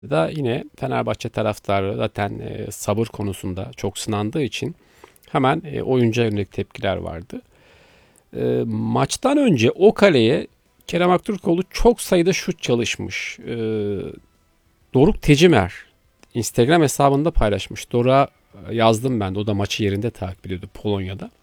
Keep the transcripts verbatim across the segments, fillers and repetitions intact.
da yine Fenerbahçe taraftarı zaten e, sabır konusunda çok sınandığı için hemen e, oyuncuya yönelik tepkiler vardı. E, maçtan önce o kaleye Kerem Aktürkoğlu çok sayıda şut çalışmış. E, Doruk Tecimer Instagram hesabında paylaşmış. Doruk'a yazdım ben de. O da maçı yerinde takip ediyordu Polonya'da.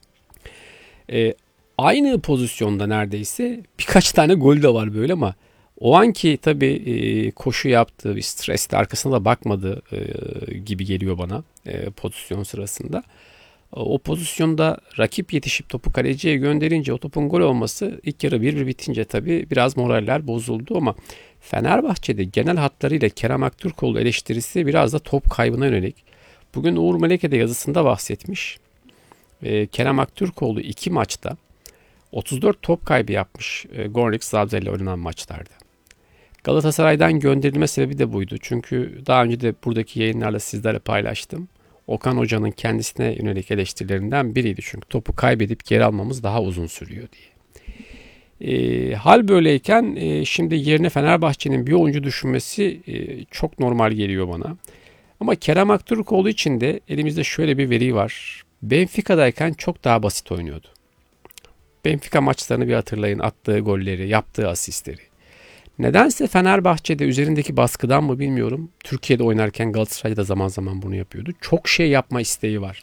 E, Aynı pozisyonda neredeyse birkaç tane gol de var böyle ama o anki tabii e, koşu yaptığı bir stresli arkasına da bakmadı e, gibi geliyor bana e, pozisyon sırasında. O pozisyonda rakip yetişip topu kaleciye gönderince o topun gol olması ilk yarı bir bir bitince tabii biraz moraller bozuldu ama Fenerbahçe'de genel hatlarıyla Kerem Aktürkoğlu eleştirisi biraz da top kaybına yönelik. Bugün Uğur Meleke de yazısında bahsetmiş. E, Kerem Aktürkoğlu iki maçta otuz dört top kaybı yapmış e, Gornik Zabrze ile oynanan maçlarda. Galatasaray'dan gönderilme sebebi de buydu. Çünkü daha önce de buradaki yayınlarla sizlere paylaştım. Okan Hoca'nın kendisine yönelik eleştirilerinden biriydi. Çünkü topu kaybedip geri almamız daha uzun sürüyor diye. E, hal böyleyken e, şimdi yerine Fenerbahçe'nin bir oyuncu düşünmesi e, çok normal geliyor bana. Ama Kerem Aktürkoğlu için de elimizde şöyle bir veri var. Benfica'dayken çok daha basit oynuyordu. Benfica maçlarını bir hatırlayın. Attığı golleri, yaptığı asistleri. Nedense Fenerbahçe'de üzerindeki baskıdan mı bilmiyorum. Türkiye'de oynarken Galatasaray'da zaman zaman bunu yapıyordu. Çok şey yapma isteği var.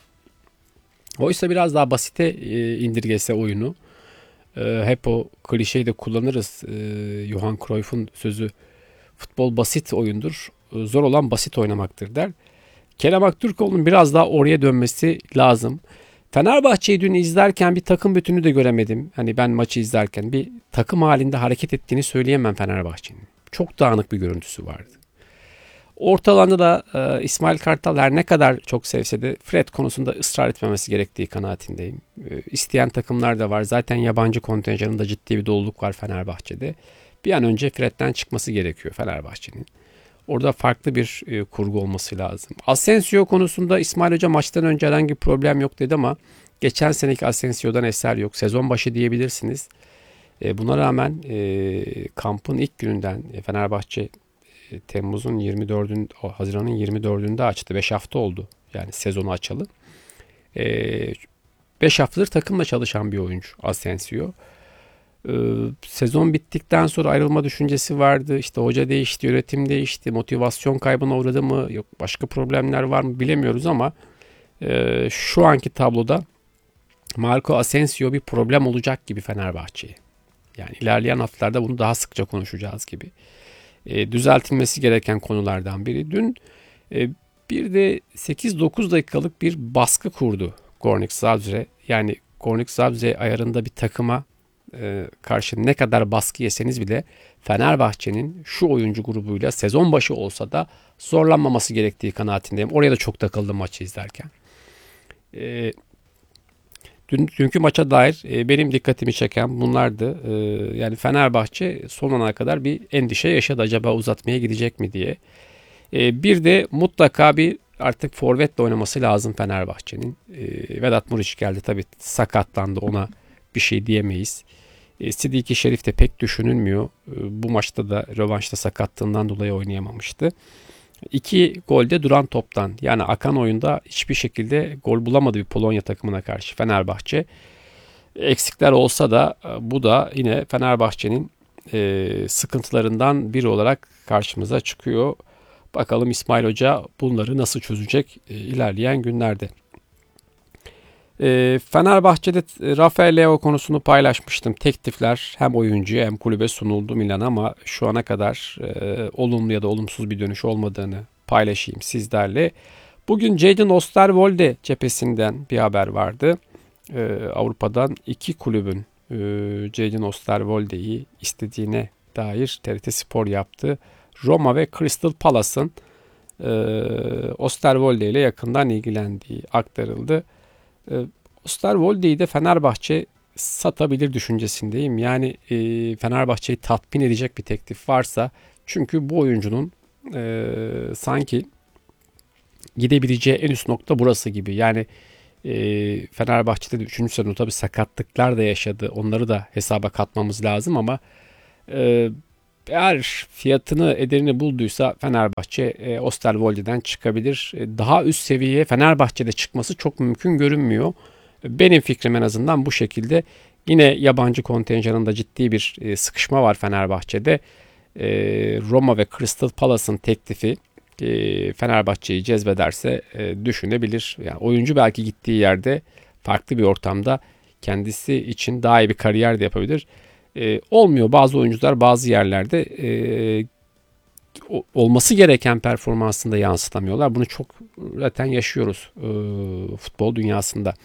Oysa biraz daha basite e, indirgese oyunu. E, hep o klişeyi de kullanırız. E, Johan Cruyff'un sözü futbol basit oyundur. E, zor olan basit oynamaktır der. Kerem Aktürkoğlu'nun biraz daha oraya dönmesi lazım. Fenerbahçe'yi dün izlerken bir takım bütünü de göremedim. Hani ben maçı izlerken bir takım halinde hareket ettiğini söyleyemem Fenerbahçe'nin. Çok dağınık bir görüntüsü vardı. Orta alanda da e, İsmail Kartal her ne kadar çok sevse de Fred konusunda ısrar etmemesi gerektiği kanaatindeyim. E, isteyen takımlar da var. Zaten yabancı kontenjanında ciddi bir doluluk var Fenerbahçe'de. Bir an önce Fred'den çıkması gerekiyor Fenerbahçe'nin. Orada farklı bir e, kurgu olması lazım. Asensio konusunda İsmail Hoca maçtan önce herhangi bir problem yok dedi ama geçen seneki Asensio'dan eser yok. Sezon başı diyebilirsiniz. E, buna rağmen e, kampın ilk gününden e, Fenerbahçe e, Temmuz'un yirmi dördünde, Haziran'ın yirmi dördünde açtı. beş hafta oldu. Yani sezonu açalı. E, beş haftadır takımla çalışan bir oyuncu Asensio. Ee, sezon bittikten sonra ayrılma düşüncesi vardı. İşte hoca değişti, yönetim değişti, motivasyon kaybına uğradı mı, yok başka problemler var mı bilemiyoruz ama e, şu anki tabloda Marco Asensio bir problem olacak gibi Fenerbahçe'ye. Yani ilerleyen haftalarda bunu daha sıkça konuşacağız gibi. E, düzeltilmesi gereken konulardan biri. Dün e, bir de sekiz dokuz dakikalık bir baskı kurdu Gornik Zabrze. Yani Gornik Zabrze ayarında bir takıma e, karşı ne kadar baskı yeseniz bile Fenerbahçe'nin şu oyuncu grubuyla sezon başı olsa da zorlanmaması gerektiği kanaatindeyim. Oraya da çok takıldım maçı izlerken. E, dün, dünkü maça dair e, benim dikkatimi çeken bunlardı. E, yani Fenerbahçe son ana kadar bir endişe yaşadı. Acaba uzatmaya gidecek mi diye. E, bir de mutlaka bir artık forvetle oynaması lazım Fenerbahçe'nin. E, Vedat Muriç geldi tabii sakatlandı, ona bir şey diyemeyiz. E, Sidiki Şerif de pek düşünülmüyor. E, bu maçta da rövanşta sakatlığından dolayı oynayamamıştı. İki golde duran toptan, yani akan oyunda hiçbir şekilde gol bulamadı bir Polonya takımına karşı Fenerbahçe. Eksikler olsa da e, bu da yine Fenerbahçe'nin e, sıkıntılarından biri olarak karşımıza çıkıyor. Bakalım İsmail Hoca bunları nasıl çözecek e, ilerleyen günlerde. E, Fenerbahçe'de Rafael Leao konusunu paylaşmıştım. Teklifler hem oyuncuya hem kulübe sunuldu Milan ama şu ana kadar e, olumlu ya da olumsuz bir dönüş olmadığını paylaşayım sizlerle. Bugün Jadon Osterwolde cephesinden bir haber vardı. E, Avrupa'dan iki kulübün e, Jadon Osterwolde'yi istediğine dair T R T Spor yaptı. Roma ve Crystal Palace'ın e, Osterwolde ile yakından ilgilendiği aktarıldı. E, Osterwolde'yi de Fenerbahçe satabilir düşüncesindeyim. Yani e, Fenerbahçe'yi tatmin edecek bir teklif varsa, çünkü bu oyuncunun e, sanki gidebileceği en üst nokta burası gibi. Yani e, Fenerbahçe'de de üçüncü sezonu tabii sakatlıklar da yaşadı. Onları da hesaba katmamız lazım ama e, eğer fiyatını ederini bulduysa Fenerbahçe e, Osterwolde'den çıkabilir. E, daha üst seviyeye Fenerbahçe'de çıkması çok mümkün görünmüyor. Benim fikrim en azından bu şekilde. Yine yabancı kontenjanında ciddi bir e, sıkışma var Fenerbahçe'de. E, Roma ve Crystal Palace'ın teklifi e, Fenerbahçe'yi cezbederse e, düşünebilir. Yani oyuncu belki gittiği yerde farklı bir ortamda kendisi için daha iyi bir kariyer de yapabilir. E, olmuyor bazı oyuncular bazı yerlerde e, olması gereken performansını da yansıtamıyorlar. Bunu çok zaten yaşıyoruz e, futbol dünyasında.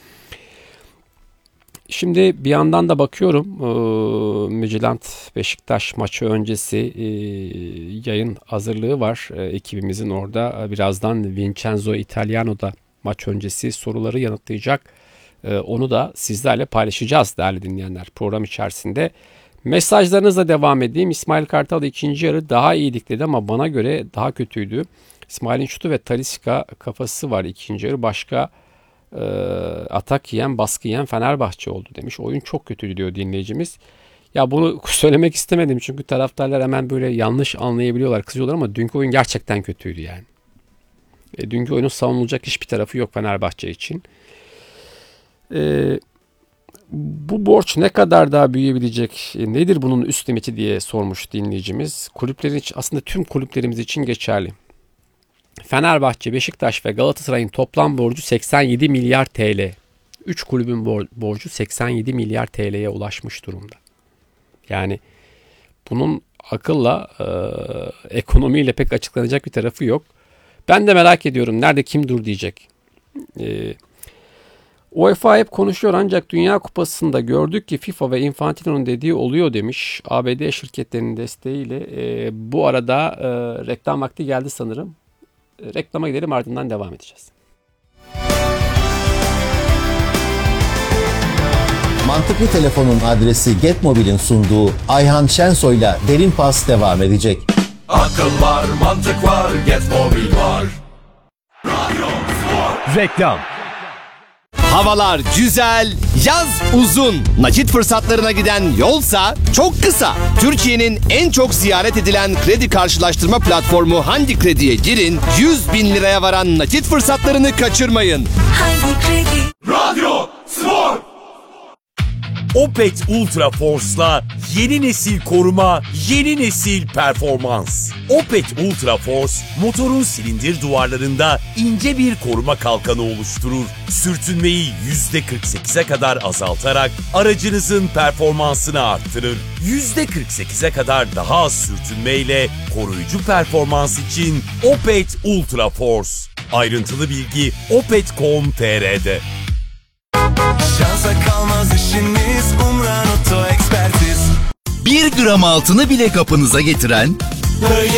Şimdi bir yandan da bakıyorum e, Midtjylland Beşiktaş maçı öncesi e, yayın hazırlığı var e, ekibimizin orada. Birazdan Vincenzo Italiano da maç öncesi soruları yanıtlayacak. E, onu da sizlerle paylaşacağız değerli dinleyenler program içerisinde. Mesajlarınızla devam edeyim. İsmail Kartal ikinci yarı daha iyiydik dedi ama bana göre daha kötüydü. İsmail'in şutu ve Talisca kafası var ikinci yarı. Başka e, atak yiyen, baskı yiyen Fenerbahçe oldu demiş. Oyun çok kötüydü diyor dinleyicimiz. Ya bunu söylemek istemedim çünkü taraftarlar hemen böyle yanlış anlayabiliyorlar, kızıyorlar ama dünkü oyun gerçekten kötüydü yani. E, dünkü oyunun savunulacak hiçbir tarafı yok Fenerbahçe için. Eee Bu borç ne kadar daha büyüyebilecek, nedir bunun üst limiti diye sormuş dinleyicimiz. Kulüplerin için, aslında tüm kulüplerimiz için geçerli. Fenerbahçe, Beşiktaş ve Galatasaray'ın toplam borcu seksen yedi milyar T L. üç kulübün borcu seksen yedi milyar T L'ye ulaşmış durumda. Yani bunun akılla, e, ekonomiyle pek açıklanacak bir tarafı yok. Ben de merak ediyorum nerede kim dur diyecek. E, UEFA hep konuşuyor ancak Dünya Kupası'nda gördük ki FIFA ve Infantino'nun dediği oluyor demiş. A B D şirketlerinin desteğiyle. E, bu arada e, reklam vakti geldi sanırım. E, reklama gidelim ardından devam edeceğiz. Mantıklı Telefon'un adresi Getmobil'in sunduğu Ayhan Şensoy'la Derin Pas devam edecek. Akıl var, mantık var, Getmobil var. Radyo Spor. Reklam. Havalar güzel, yaz uzun. Nakit fırsatlarına giden yolsa çok kısa. Türkiye'nin en çok ziyaret edilen kredi karşılaştırma platformu Handi Kredi'ye girin. yüz bin liraya varan nakit fırsatlarını kaçırmayın. Handi Kredi. Radyo Spor. Opet Ultra Force'la yeni nesil koruma, yeni nesil performans. Opet Ultra Force, motorun silindir duvarlarında ince bir koruma kalkanı oluşturur. Sürtünmeyi yüzde kırk sekize kadar azaltarak aracınızın performansını arttırır. yüzde kırk sekize kadar daha az sürtünmeyle koruyucu performans için Opet Ultra Force. Ayrıntılı bilgi opet nokta com nokta tr'de. Şansa kalmaz işiniz, Umran Oto Ekspertiz. Bir gram altını bile kapınıza getiren Böyle